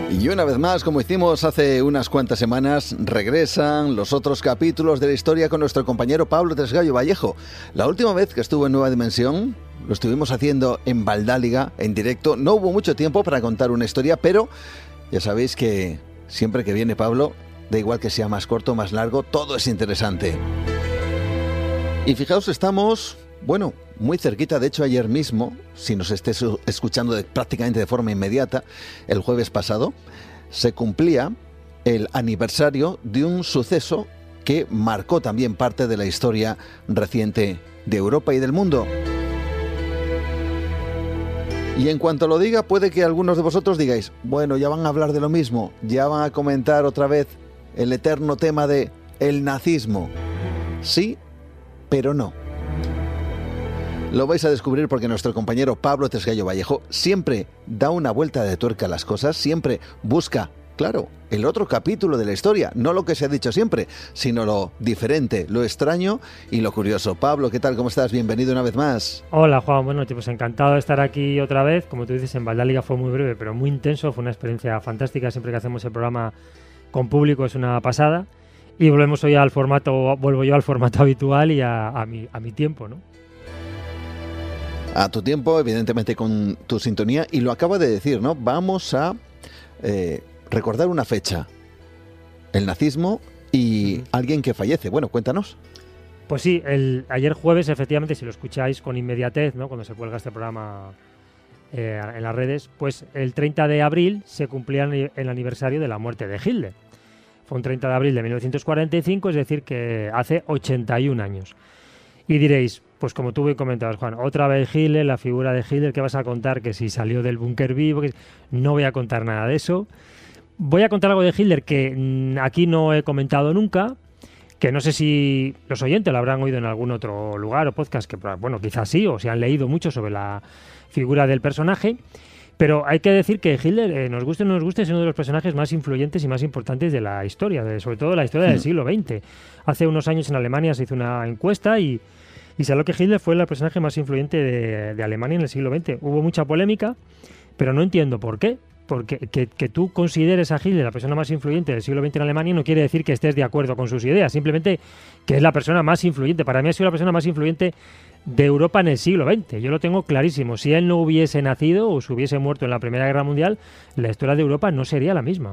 Y una vez más, como hicimos hace unas cuantas semanas, regresan los otros capítulos de la historia con nuestro compañero Pablo Tresgallo Vallejo. La última vez que estuvo en Nueva Dimensión, lo estuvimos haciendo en Valdáliga, en directo. No hubo mucho tiempo para contar una historia, pero ya sabéis que siempre que viene Pablo, da igual que sea más corto o más largo, todo es interesante. Y fijaos, estamos, bueno, muy cerquita. De hecho, ayer mismo, si nos estés escuchando prácticamente de forma inmediata, el jueves pasado, se cumplía el aniversario de un suceso que marcó también parte de la historia reciente de Europa y del mundo. Y en cuanto lo diga, puede que algunos de vosotros digáis, bueno, ya van a hablar de lo mismo, ya van a comentar otra vez el eterno tema de el nazismo. Sí, pero no. Lo vais a descubrir porque nuestro compañero Pablo Tresgallo Vallejo siempre da una vuelta de tuerca a las cosas, siempre busca, claro, el otro capítulo de la historia, no lo que se ha dicho siempre, sino lo diferente, lo extraño y lo curioso. Pablo, ¿qué tal? ¿Cómo estás? Bienvenido una vez más. Hola, Juan. Bueno, pues encantado de estar aquí otra vez. Como tú dices, en Valdáliga fue muy breve, pero muy intenso. Fue una experiencia fantástica. Siempre que hacemos el programa con público es una pasada. Y volvemos hoy al formato, vuelvo yo al formato habitual y a mi tiempo, ¿no? A tu tiempo, evidentemente con tu sintonía, y lo acaba de decir, ¿no? Vamos a recordar una fecha, el nazismo y alguien que fallece. Bueno, cuéntanos. Pues sí, ayer jueves, efectivamente, si lo escucháis con inmediatez, ¿no? Cuando se cuelga este programa en las redes, pues el 30 de abril se cumplía el aniversario de la muerte de Hitler. Fue un 30 de abril de 1945, es decir, que hace 81 años. Y diréis, pues como tú comentabas, Juan, otra vez Hitler, la figura de Hitler, ¿qué vas a contar? Que si salió del búnker vivo, que no voy a contar nada de eso. Voy a contar algo de Hitler que aquí no he comentado nunca, que no sé si los oyentes lo habrán oído en algún otro lugar o podcast, que bueno, quizás sí, o se han leído mucho sobre la figura del personaje. Pero hay que decir que Hitler, nos guste o no nos guste, es uno de los personajes más influyentes y más importantes de la historia, sobre todo de la historia del siglo XX. Hace unos años en Alemania se hizo una encuesta y se habló que Hitler fue el personaje más influyente de Alemania en el siglo XX. Hubo mucha polémica, pero no entiendo por qué. Porque que tú consideres a Hitler la persona más influyente del siglo XX en Alemania no quiere decir que estés de acuerdo con sus ideas, simplemente que es la persona más influyente. Para mí ha sido la persona más influyente de Europa en el siglo XX. Yo lo tengo clarísimo. Si él no hubiese nacido o se hubiese muerto en la Primera Guerra Mundial, la historia de Europa no sería la misma.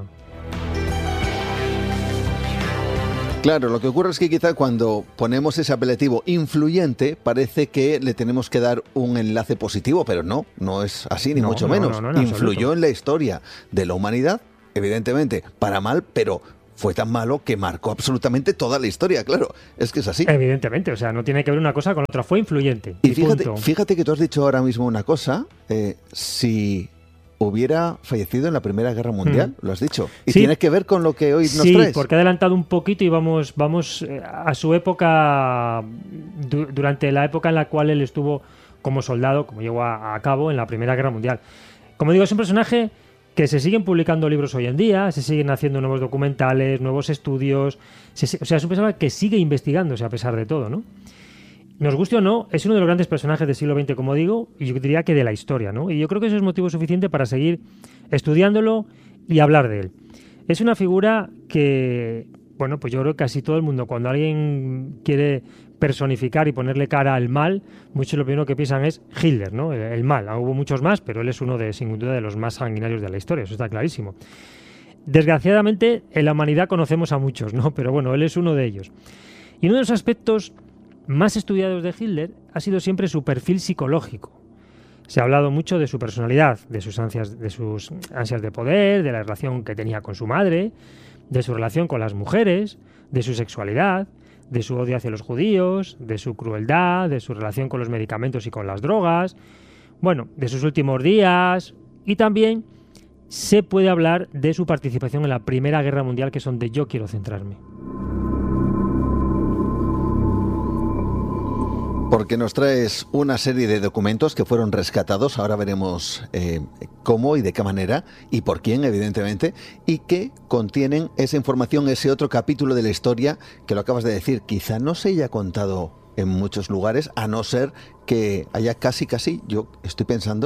Claro, lo que ocurre es que quizá cuando ponemos ese apelativo influyente parece que le tenemos que dar un enlace positivo, pero no es así, ni mucho menos. No, influyó en la historia de la humanidad, evidentemente, para mal, pero fue tan malo que marcó absolutamente toda la historia, claro, es que es así. Evidentemente, o sea, no tiene que ver una cosa con otra, fue influyente. Y fíjate que tú has dicho ahora mismo una cosa, si hubiera fallecido en la Primera Guerra Mundial, lo has dicho. Y sí, tiene que ver con lo que hoy nos traes. Sí, porque ha adelantado un poquito y vamos a su época, durante la época en la cual él estuvo como soldado, como llevó a cabo en la Primera Guerra Mundial. Como digo, es un personaje que se siguen publicando libros hoy en día, se siguen haciendo nuevos documentales, nuevos estudios, o sea, es un personaje que sigue investigándose a pesar de todo, ¿no? Nos guste o no, es uno de los grandes personajes del siglo XX, como digo, y yo diría que de la historia, ¿no? Y yo creo que eso es motivo suficiente para seguir estudiándolo y hablar de él. Es una figura que, bueno, pues yo creo que casi todo el mundo, cuando alguien quiere personificar y ponerle cara al mal, muchos lo primero que piensan es Hitler, ¿no? El mal. Hubo muchos más, pero él es uno sin duda de los más sanguinarios de la historia, eso está clarísimo. Desgraciadamente, en la humanidad conocemos a muchos, ¿no? Pero bueno, él es uno de ellos. Y uno de los aspectos más estudiados de Hitler ha sido siempre su perfil psicológico. Se ha hablado mucho de su personalidad, de sus ansias de poder, de la relación que tenía con su madre, de su relación con las mujeres, de su sexualidad, de su odio hacia los judíos, de su crueldad, de su relación con los medicamentos y con las drogas, bueno, de sus últimos días, y también se puede hablar de su participación en la Primera Guerra Mundial, que es donde yo quiero centrarme. Porque nos traes una serie de documentos que fueron rescatados, ahora veremos cómo y de qué manera y por quién, evidentemente, y que contienen esa información, ese otro capítulo de la historia que lo acabas de decir, quizá no se haya contado en muchos lugares, a no ser que haya casi, yo estoy pensando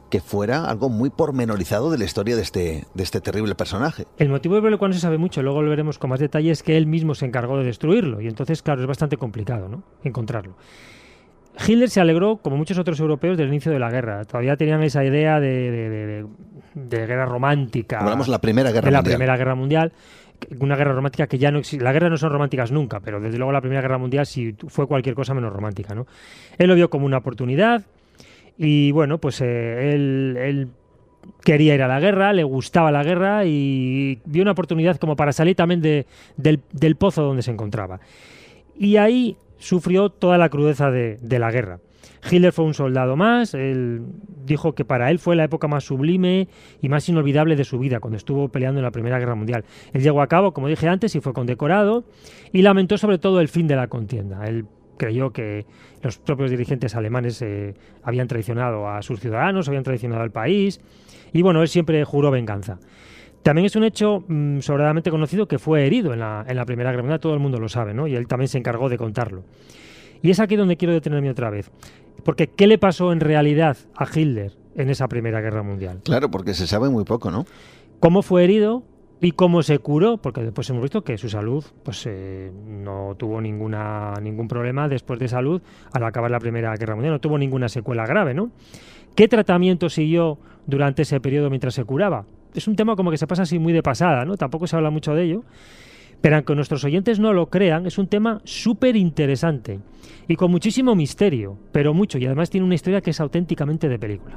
que fuera algo muy pormenorizado de la historia de este terrible personaje. El motivo de verlo cuando se sabe mucho, luego lo veremos con más detalle, es que él mismo se encargó de destruirlo. Y entonces, claro, es bastante complicado, ¿no?, encontrarlo. Hitler se alegró, como muchos otros europeos, del inicio de la guerra. Todavía tenían esa idea de guerra romántica. Hablamos de la Primera Guerra Mundial. De la Primera Guerra Mundial. Una guerra romántica que ya no existe. Las guerras no son románticas nunca, pero desde luego la Primera Guerra Mundial sí fue cualquier cosa menos romántica, ¿no? Él lo vio como una oportunidad y, bueno, pues él quería ir a la guerra, le gustaba la guerra y vio una oportunidad como para salir también del pozo donde se encontraba. Y ahí sufrió toda la crudeza de la guerra. Hitler fue un soldado más, él dijo que para él fue la época más sublime y más inolvidable de su vida, cuando estuvo peleando en la Primera Guerra Mundial. Él llegó a cabo, como dije antes, y fue condecorado, y lamentó sobre todo el fin de la contienda. Él creyó que los propios dirigentes alemanes habían traicionado a sus ciudadanos, habían traicionado al país, y bueno, él siempre juró venganza. También es un hecho sobradamente conocido que fue herido en la Primera Guerra Mundial, todo el mundo lo sabe, ¿no? Y él también se encargó de contarlo. Y es aquí donde quiero detenerme otra vez. Porque ¿qué le pasó en realidad a Hitler en esa Primera Guerra Mundial? Claro, porque se sabe muy poco, ¿no? ¿Cómo fue herido y cómo se curó? Porque después hemos visto que su salud pues no tuvo ningún problema después de salud al acabar la Primera Guerra Mundial. No tuvo ninguna secuela grave, ¿no? ¿Qué tratamiento siguió durante ese periodo mientras se curaba? Es un tema como que se pasa así muy de pasada, ¿no? Tampoco se habla mucho de ello. Pero aunque nuestros oyentes no lo crean, es un tema súper interesante y con muchísimo misterio, pero mucho, y además tiene una historia que es auténticamente de película.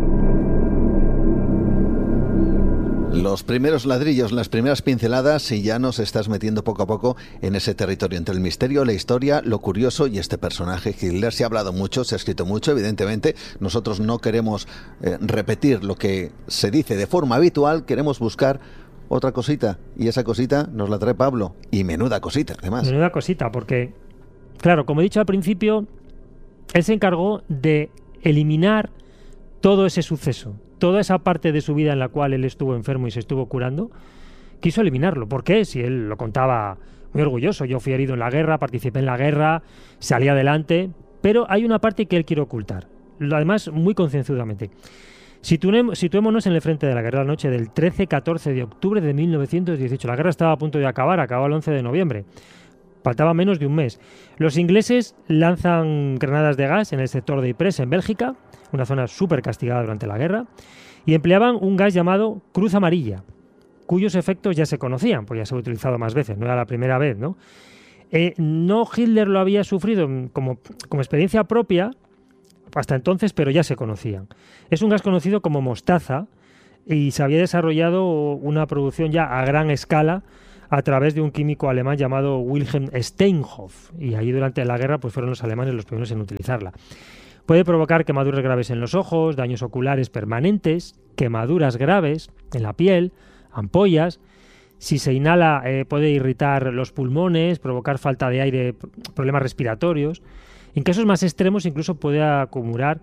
Los primeros ladrillos, las primeras pinceladas, y ya nos estás metiendo poco a poco en ese territorio entre el misterio, la historia, lo curioso y este personaje Hitler. Se ha hablado mucho, se ha escrito mucho, evidentemente. Nosotros no queremos repetir lo que se dice de forma habitual, queremos buscar otra cosita, y esa cosita nos la trae Pablo, y menuda cosita, además. Menuda cosita, porque, claro, como he dicho al principio, él se encargó de eliminar todo ese suceso, toda esa parte de su vida en la cual él estuvo enfermo y se estuvo curando, quiso eliminarlo. ¿Por qué? Si él lo contaba muy orgulloso, yo fui herido en la guerra, participé en la guerra, salí adelante, pero hay una parte que él quiere ocultar, además muy concienzudamente. Situémonos en el frente de la guerra, la noche del 13-14 de octubre de 1918. La guerra estaba a punto de acabar, acabó el 11 de noviembre. Faltaba menos de un mes. Los ingleses lanzan granadas de gas en el sector de Ypres, en Bélgica, una zona súper castigada durante la guerra, y empleaban un gas llamado Cruz Amarilla, cuyos efectos ya se conocían, pues ya se ha utilizado más veces, no era la primera vez, ¿no? No Hitler lo había sufrido como experiencia propia hasta entonces, pero ya se conocían. Es un gas conocido como mostaza y se había desarrollado una producción ya a gran escala a través de un químico alemán llamado Wilhelm Steinhoff, y allí durante la guerra pues fueron los alemanes los primeros en utilizarla. Puede provocar quemaduras graves en los ojos, daños oculares permanentes, quemaduras graves en la piel, ampollas. Si se inhala puede irritar los pulmones, provocar falta de aire, problemas respiratorios. En casos más extremos incluso puede acumular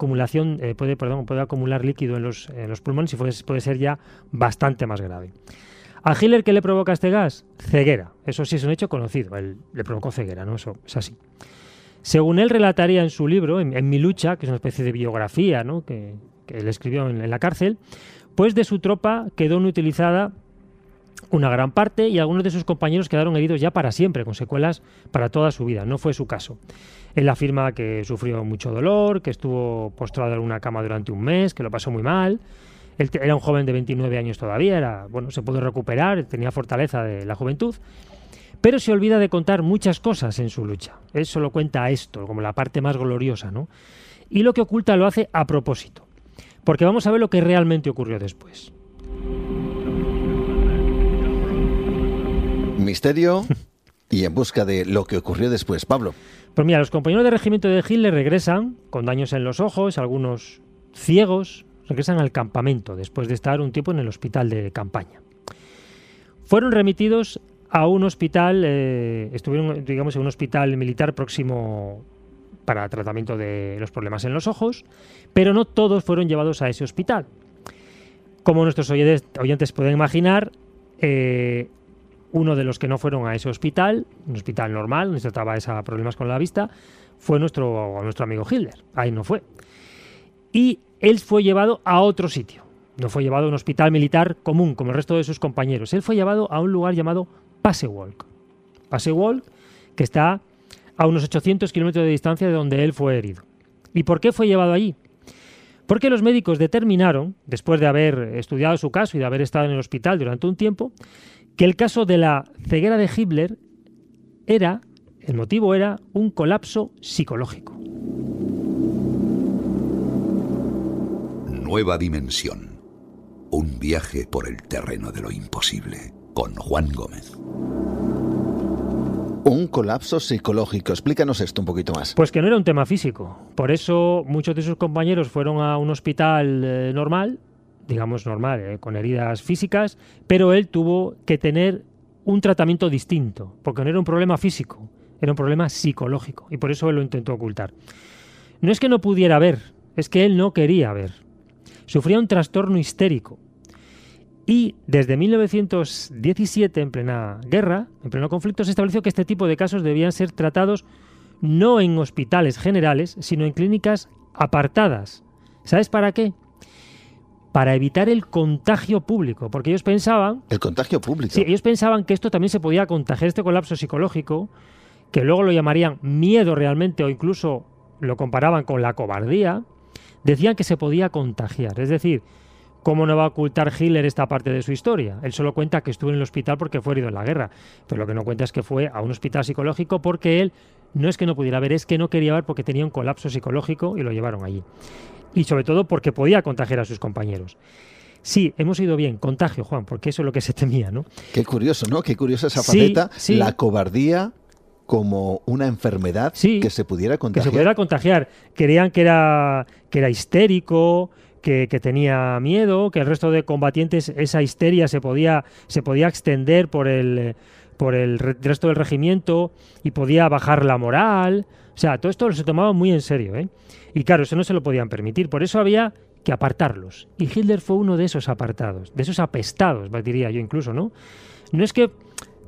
líquido en los pulmones y puede ser ya bastante más grave. ¿A Hitler qué le provoca este gas? Ceguera. Eso sí es un hecho conocido. Él le provocó ceguera, ¿no? Eso es así. Según él relataría en su libro, en Mi lucha, que es una especie de biografía, ¿no?, que él escribió en la cárcel, pues de su tropa quedó inutilizada una gran parte y algunos de sus compañeros quedaron heridos ya para siempre, con secuelas para toda su vida. No fue su caso. Él afirma que sufrió mucho dolor, que estuvo postrado en una cama durante un mes, que lo pasó muy mal. Él era un joven de 29 años todavía, se pudo recuperar, tenía fortaleza de la juventud, pero se olvida de contar muchas cosas en su lucha. Él solo cuenta esto, como la parte más gloriosa, ¿no? Y lo que oculta lo hace a propósito, porque vamos a ver lo que realmente ocurrió después. Misterio y en busca de lo que ocurrió después. Pablo. Pues mira, los compañeros de regimiento de Hitler regresan con daños en los ojos, algunos ciegos, regresan al campamento después de estar un tiempo en el hospital de campaña. Fueron remitidos a un hospital, estuvieron, digamos, en un hospital militar próximo para tratamiento de los problemas en los ojos, pero no todos fueron llevados a ese hospital. Como nuestros oyentes pueden imaginar, uno de los que no fueron a ese hospital, un hospital normal, donde se trataba problemas con la vista, fue nuestro amigo Hitler. Ahí no fue. Y él fue llevado a otro sitio. No fue llevado a un hospital militar común, como el resto de sus compañeros. Él fue llevado a un lugar llamado Pasewalk. Pasewalk, que está a unos 800 kilómetros de distancia de donde él fue herido. ¿Y por qué fue llevado allí? Porque los médicos determinaron, después de haber estudiado su caso y de haber estado en el hospital durante un tiempo, que el caso de la ceguera de Hitler el motivo era un colapso psicológico. Nueva dimensión. Un viaje por el terreno de lo imposible, con Juan Gómez. Un colapso psicológico. Explícanos esto un poquito más. Pues que no era un tema físico. Por eso muchos de sus compañeros fueron a un hospital normal, digamos normal, con heridas físicas, pero él tuvo que tener un tratamiento distinto, porque no era un problema físico, era un problema psicológico, y por eso él lo intentó ocultar. No es que no pudiera ver, es que él no quería ver. Sufría un trastorno histérico. Y desde 1917, en plena guerra, en pleno conflicto, se estableció que este tipo de casos debían ser tratados no en hospitales generales, sino en clínicas apartadas. ¿Sabes para qué? Para evitar el contagio público, porque ellos pensaban... ¿El contagio público? Sí, ellos pensaban que esto también se podía contagiar, este colapso psicológico, que luego lo llamarían miedo realmente, o incluso lo comparaban con la cobardía. Decían que se podía contagiar, es decir, ¿cómo no va a ocultar Hitler esta parte de su historia? Él solo cuenta que estuvo en el hospital porque fue herido en la guerra, pero lo que no cuenta es que fue a un hospital psicológico porque él no es que no pudiera ver, es que no quería ver porque tenía un colapso psicológico y lo llevaron allí. Y sobre todo porque podía contagiar a sus compañeros. Sí, hemos ido bien, contagio, Juan, porque eso es lo que se temía, ¿no? Qué curioso, ¿no? Qué curiosa esa faceta, sí. La cobardía como una enfermedad que se pudiera contagiar. Que se pudiera contagiar. Creían que era histérico, que tenía miedo, que el resto de combatientes esa histeria se podía extender por el resto del regimiento y podía bajar la moral. O sea, todo esto lo se tomaba muy en serio, ¿eh? Y claro, eso no se lo podían permitir. Por eso había que apartarlos. Y Hitler fue uno de esos apartados, de esos apestados, diría yo incluso, ¿no? No es que,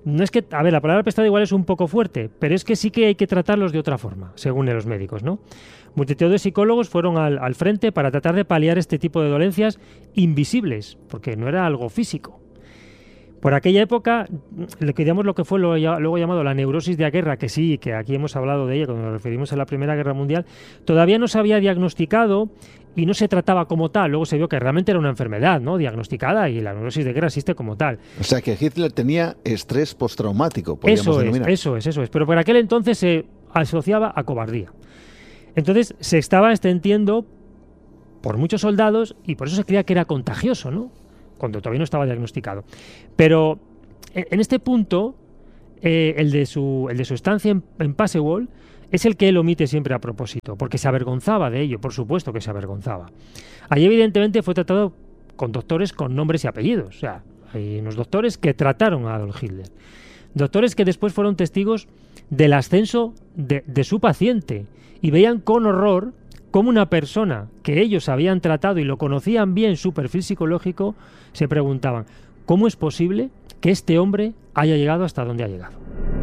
a ver, la palabra apestado igual es un poco fuerte, pero es que sí que hay que tratarlos de otra forma, según los médicos, ¿no? Multitud de psicólogos fueron al frente para tratar de paliar este tipo de dolencias invisibles, porque no era algo físico. Por aquella época, digamos lo que fue luego llamado la neurosis de la guerra, que sí, que aquí hemos hablado de ella cuando nos referimos a la Primera Guerra Mundial, todavía no se había diagnosticado y no se trataba como tal. Luego se vio que realmente era una enfermedad, ¿no?, diagnosticada, y la neurosis de guerra existe como tal. O sea que Hitler tenía estrés postraumático, podríamos denominar. Eso es. Pero por aquel entonces se asociaba a cobardía. Entonces se estaba extendiendo por muchos soldados y por eso se creía que era contagioso, ¿no?, cuando todavía no estaba diagnosticado. Pero en este punto, el de su estancia en Pasewalk es el que él omite siempre a propósito, porque se avergonzaba de ello, por supuesto que se avergonzaba. Allí evidentemente fue tratado con doctores con nombres y apellidos. O sea, hay unos doctores que trataron a Adolf Hitler. Doctores que después fueron testigos del ascenso de su paciente y veían con horror cómo una persona que ellos habían tratado y lo conocían bien su perfil psicológico, se preguntaban, ¿cómo es posible que este hombre haya llegado hasta donde ha llegado?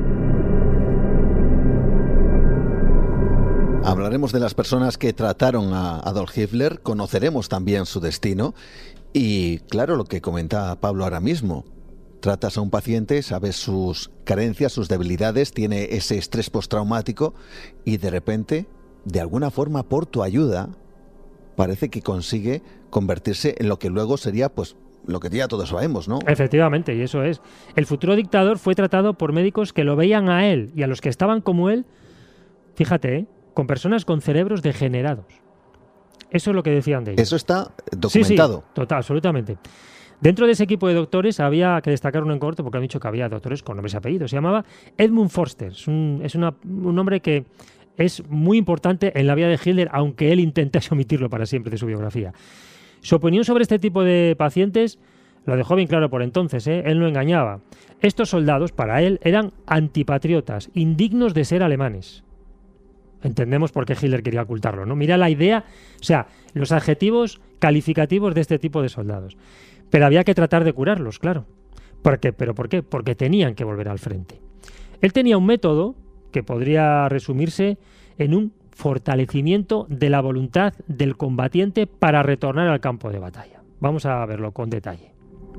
Hablaremos de las personas que trataron a Adolf Hitler, conoceremos también su destino y, claro, lo que comenta Pablo ahora mismo. Tratas a un paciente, sabes sus carencias, sus debilidades, tiene ese estrés postraumático y de repente, de alguna forma, por tu ayuda, parece que consigue convertirse en lo que luego sería, pues, lo que ya todos sabemos, ¿no? Efectivamente, y eso es. El futuro dictador fue tratado por médicos que lo veían a él y a los que estaban como él, fíjate, con personas con cerebros degenerados. Eso es lo que decían de ellos. Eso está documentado. Sí, total, absolutamente. Dentro de ese equipo de doctores había que destacar uno en corto, porque han dicho que había doctores con nombres y apellidos. Se llamaba Edmund Forster. Es un nombre que es muy importante en la vida de Hitler, aunque él intenta omitirlo para siempre de su biografía. Su opinión sobre este tipo de pacientes lo dejó bien claro por entonces, ¿eh? Él no engañaba. Estos soldados, para él, eran antipatriotas, indignos de ser alemanes. Entendemos por qué Hitler quería ocultarlo, ¿no? Mira la idea, o sea, los adjetivos calificativos de este tipo de soldados. Pero había que tratar de curarlos, claro. ¿Pero por qué? Porque tenían que volver al frente. Él tenía un método que podría resumirse en un fortalecimiento de la voluntad del combatiente para retornar al campo de batalla. Vamos a verlo con detalle.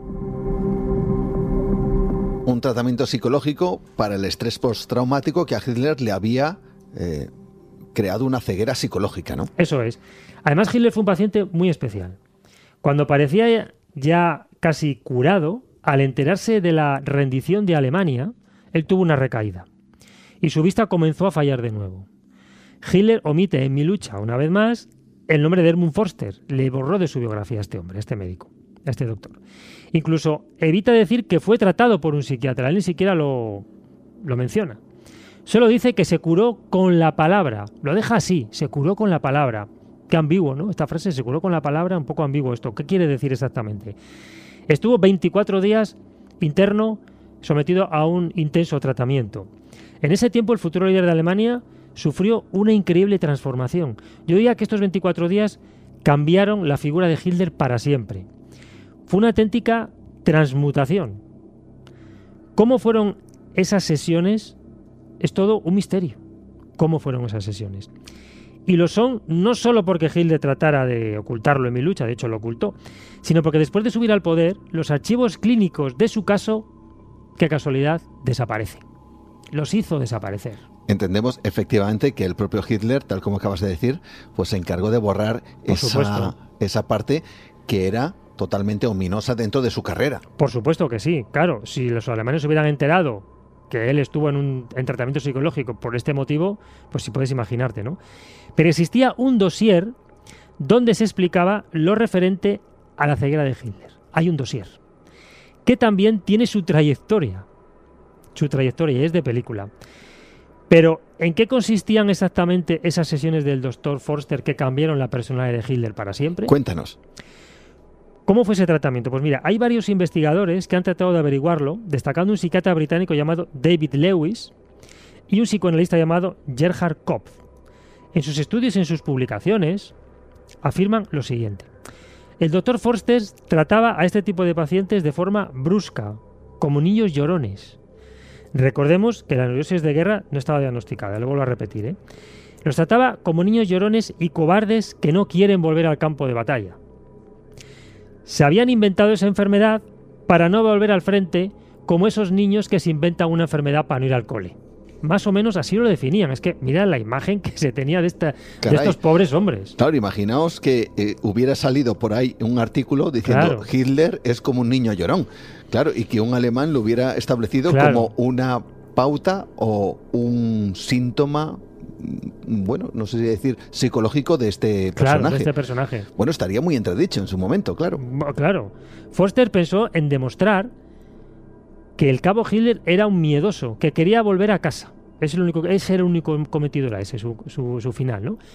Un tratamiento psicológico para el estrés postraumático que a Hitler le había creado una ceguera psicológica, ¿no? Eso es. Además, Hitler fue un paciente muy especial. Cuando parecía ya casi curado, al enterarse de la rendición de Alemania, él tuvo una recaída y su vista comenzó a fallar de nuevo. Hitler omite en Mi lucha, una vez más, el nombre de Edmund Forster. Le borró de su biografía a este hombre, a este médico, a este doctor. Incluso evita decir que fue tratado por un psiquiatra. Él ni siquiera lo menciona. Solo dice que se curó con la palabra. Lo deja así, se curó con la palabra. Qué ambiguo, ¿no? Esta frase, se curó con la palabra, un poco ambiguo esto. ¿Qué quiere decir exactamente? Estuvo 24 días interno, sometido a un intenso tratamiento. En ese tiempo, el futuro líder de Alemania sufrió una increíble transformación. Yo diría que estos 24 días cambiaron la figura de Hitler para siempre. Fue una auténtica transmutación. ¿Cómo fueron esas sesiones? Es todo un misterio. ¿Cómo fueron esas sesiones? Y lo son no solo porque Hitler tratara de ocultarlo en Mi lucha, de hecho lo ocultó, sino porque después de subir al poder, los archivos clínicos de su caso, qué casualidad, desaparecen. Los hizo desaparecer. Entendemos efectivamente que el propio Hitler, tal como acabas de decir, pues se encargó de borrar esa parte que era totalmente ominosa dentro de su carrera. Por supuesto que sí, claro. Si los alemanes hubieran enterado que él estuvo en tratamiento psicológico por este motivo, pues si puedes imaginarte, ¿no? Pero existía un dossier donde se explicaba lo referente a la ceguera de Hitler. Hay un dossier que también tiene su trayectoria y es de película. Pero, ¿en qué consistían exactamente esas sesiones del doctor Forster que cambiaron la personalidad de Hitler para siempre? Cuéntanos. ¿Cómo fue ese tratamiento? Pues mira, hay varios investigadores que han tratado de averiguarlo, destacando un psiquiatra británico llamado David Lewis y un psicoanalista llamado Gerhard Kopf. En sus estudios y en sus publicaciones afirman lo siguiente. El doctor Forster trataba a este tipo de pacientes de forma brusca, como niños llorones. Recordemos que la neurosis de guerra no estaba diagnosticada, lo vuelvo a repetir, ¿eh? Los trataba como niños llorones y cobardes que no quieren volver al campo de batalla. Se habían inventado esa enfermedad para no volver al frente, como esos niños que se inventan una enfermedad para no ir al cole. Más o menos así lo definían. Es que mira la imagen que se tenía de estos pobres hombres. Claro, imaginaos que hubiera salido por ahí un artículo diciendo Claro. Hitler es como un niño llorón. Claro, y que un alemán lo hubiera establecido como una pauta o un síntoma, bueno, no sé si decir psicológico de este personaje. Claro, de este personaje. Bueno, estaría muy entredicho en su momento, claro. Claro. Forster pensó en demostrar que el cabo Hitler era un miedoso, que quería volver a casa. Ese era el único cometido, era ese, su final, ¿no?